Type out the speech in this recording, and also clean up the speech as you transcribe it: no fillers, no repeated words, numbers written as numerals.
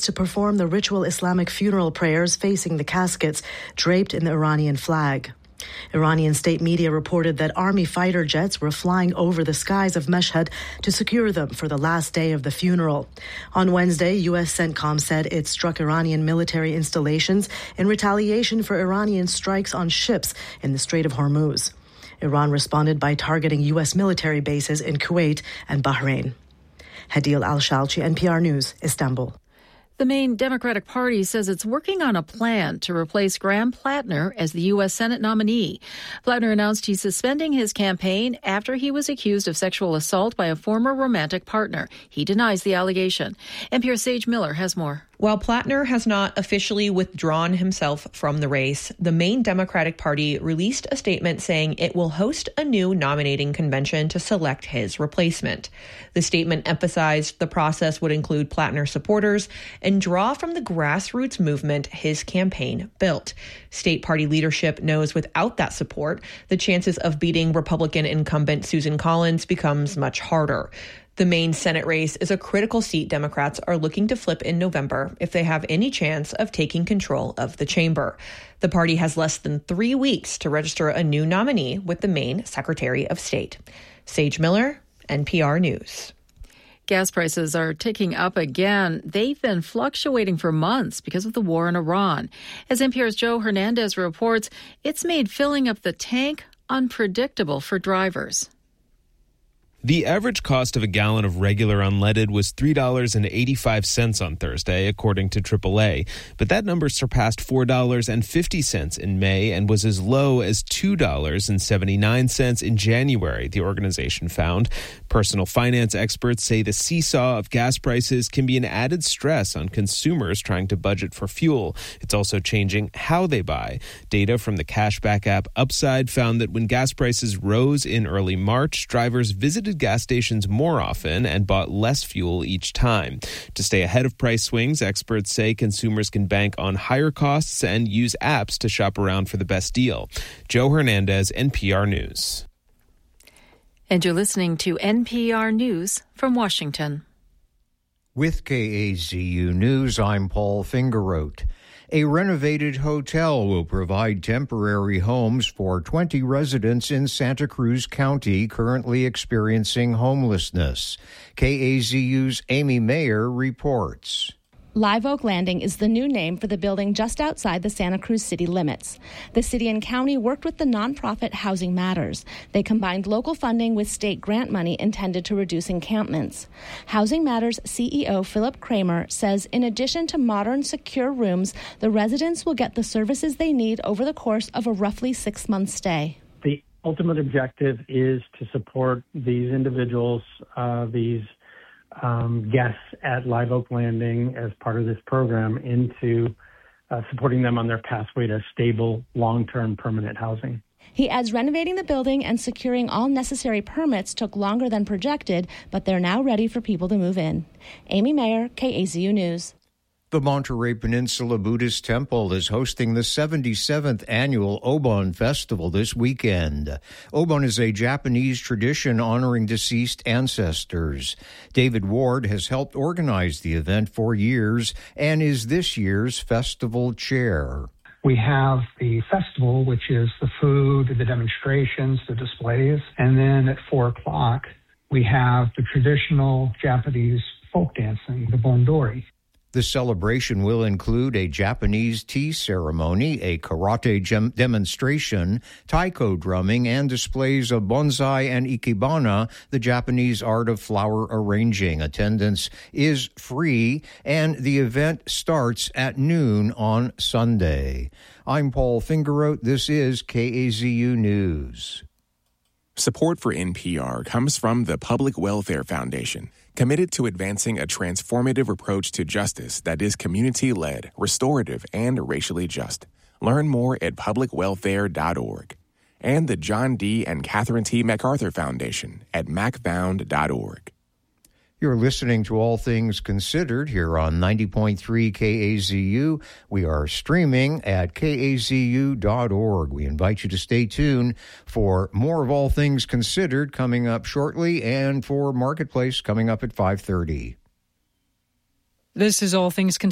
to perform the ritual Islamic funeral prayers facing the caskets draped in the Iranian flag. Iranian state media reported that army fighter jets were flying over the skies of Mashhad to secure them for the last day of the funeral. On Wednesday, U.S. CENTCOM said it struck Iranian military installations in retaliation for Iranian strikes on ships in the Strait of Hormuz. Iran responded by targeting U.S. military bases in Kuwait and Bahrain. Hadil Al-Shalchi, NPR News, Istanbul. The main Democratic Party says it's working on a plan to replace Graham Plattner as the U.S. Senate nominee. Plattner announced he's suspending his campaign after he was accused of sexual assault by a former romantic partner. He denies the allegation. NPR's Sage Miller has more. While Plattner has not officially withdrawn himself from the race, the main Democratic Party released a statement saying it will host a new nominating convention to select his replacement. The statement emphasized the process would include Plattner supporters and draw from the grassroots movement his campaign built. State party leadership knows without that support, the chances of beating Republican incumbent Susan Collins becomes much harder. The main Senate race is a critical seat Democrats are looking to flip in November if they have any chance of taking control of the chamber. The party has less than 3 weeks to register a new nominee with the Maine Secretary of State. Sage Miller, NPR News. Gas prices are ticking up again. They've been fluctuating for months because of the war in Iran. As NPR's Joe Hernandez reports, it's made filling up the tank unpredictable for drivers. The average cost of a gallon of regular unleaded was $3.85 on Thursday, according to AAA. But that number surpassed $4.50 in May and was as low as $2.79 in January, the organization found. Personal finance experts say the seesaw of gas prices can be an added stress on consumers trying to budget for fuel. It's also changing how they buy. Data from the cashback app Upside found that when gas prices rose in early March, drivers visited gas stations more often and bought less fuel each time. To stay ahead of price swings, experts say consumers can bank on higher costs and use apps to shop around for the best deal. Joe Hernandez, NPR News. And you're listening to NPR News from Washington. With KAZU News, I'm Paul Fingeroth. A renovated hotel will provide temporary homes for 20 residents in Santa Cruz County currently experiencing homelessness. KAZU's Amy Mayer reports. Live Oak Landing is the new name for the building just outside the Santa Cruz city limits. The city and county worked with the nonprofit Housing Matters. They combined local funding with state grant money intended to reduce encampments. Housing Matters CEO Philip Kramer says in addition to modern, secure rooms, the residents will get the services they need over the course of a roughly 6-month stay. The ultimate objective is to support these individuals, these guests at Live Oak Landing as part of this program into supporting them on their pathway to stable, long-term permanent housing. He adds renovating the building and securing all necessary permits took longer than projected, but they're now ready for people to move in. Amy Mayer, KAZU News. The Monterey Peninsula Buddhist Temple is hosting the 77th annual Obon Festival this weekend. Obon is a Japanese tradition honoring deceased ancestors. David Ward has helped organize the event for years and is this year's festival chair. We have the festival, which is the food, the demonstrations, the displays, and then at 4 o'clock, we have the traditional Japanese folk dancing, the Bondori. The celebration will include a Japanese tea ceremony, a karate demonstration, taiko drumming, and displays of bonsai and ikebana, the Japanese art of flower arranging. Attendance is free, and the event starts at noon on Sunday. I'm Paul Fingeroth. This is KAZU News. Support for NPR comes from the Public Welfare Foundation, committed to advancing a transformative approach to justice that is community-led, restorative, and racially just. Learn more at publicwelfare.org. And the John D. and Catherine T. MacArthur Foundation at macfound.org. You're listening to All Things Considered here on 90.3 KAZU. We are streaming at kazu.org. We invite you to stay tuned for more of All Things Considered coming up shortly and for Marketplace coming up at 5:30. This is All Things Considered.